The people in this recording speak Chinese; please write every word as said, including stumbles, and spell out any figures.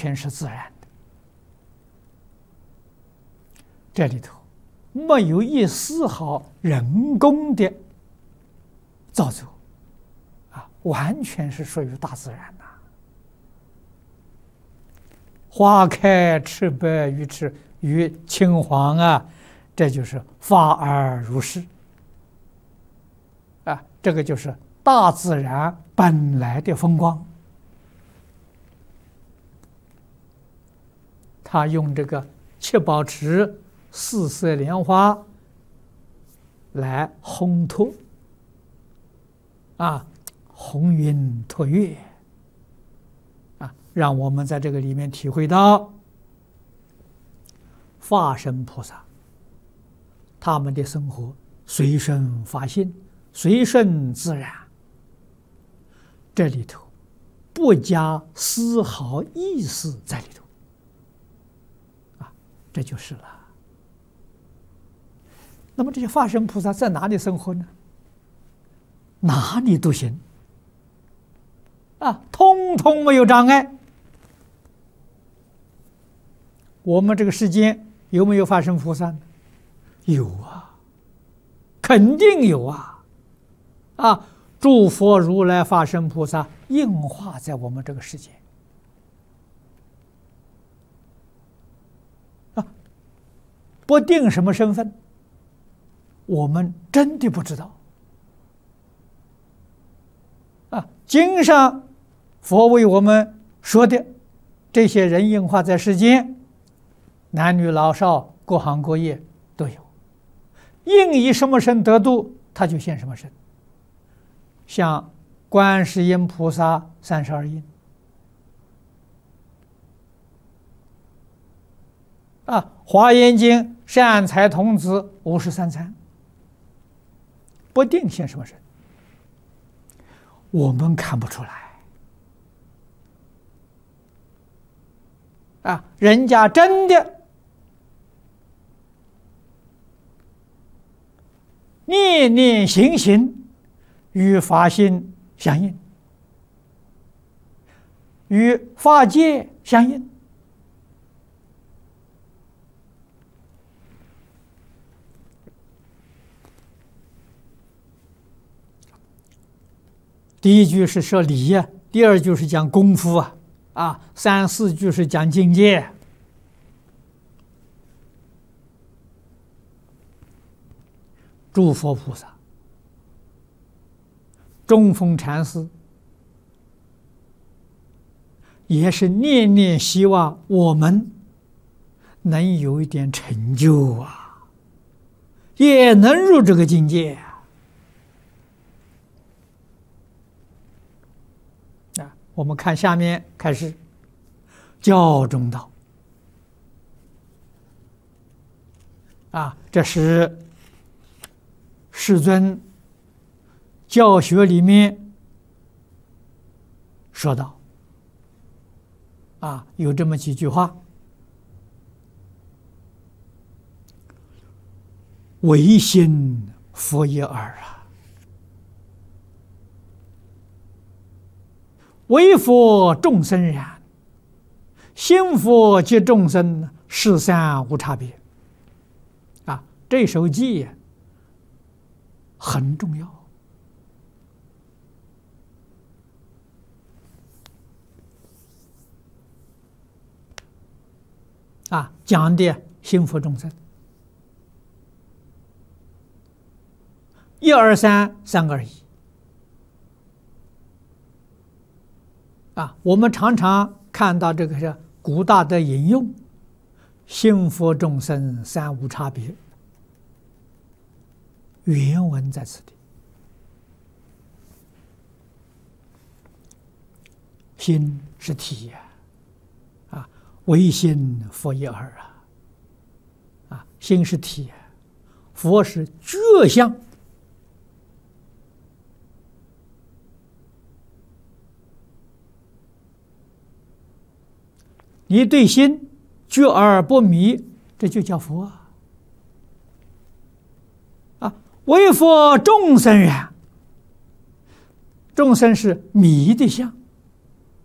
全是自然的，这里头没有一丝毫人工的造作，啊，完全是属于大自然呐。花开赤白与赤与青黄啊，这就是发而如是啊，这个就是大自然本来的风光。他用这个七宝池四色莲花来烘托啊，红云托月啊，让我们在这个里面体会到法身菩萨他们的生活随顺法性，随顺自然，这里头不加丝毫意思在里头啊，这就是了。那么这些法身菩萨在哪里生活呢？哪里都行啊，通通没有障碍。我们这个世间有没有法身菩萨呢？有啊，肯定有啊！啊，诸佛如来法身菩萨应化在我们这个世界啊，不定什么身份，我们真的不知道啊。经上佛为我们说的这些人应化在世间，男女老少各行各业都有，应以什么身得度，他就现什么身。像观世音菩萨三十二应啊，华严经善财童子五十三参，不定现什么身，我们看不出来啊，人家真的念念行行与法性相应，与法界相应。第一句是说理呀，第二句是讲功夫啊，啊，三四句是讲境界。诸佛菩萨、中峰禅师也是念念希望我们能有一点成就啊，也能入这个境界啊。啊，我们看下面开始教中道啊，这是世尊教学里面说到啊，有这么几句话：唯心佛一耳啊，唯佛众生然，心佛及众生，事三无差别。啊，这首偈很重要啊，讲的心佛众生，一二三，三二一啊。我们常常看到这个是古大德引用心佛众生三无差别，原文在此地。心是体呀，啊，唯心佛一耳啊，啊，心是体呀，佛是觉相。你对心觉而不迷，这就叫佛啊。啊，唯佛众生然，众生是迷的相。